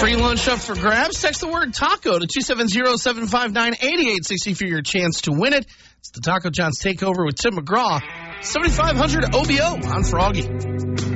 Free lunch up for grabs. Text the word taco to 270-759-8860 for your chance to win it. It's the Taco John's Takeover with Tim McGraw. 7500 OBO on Froggy.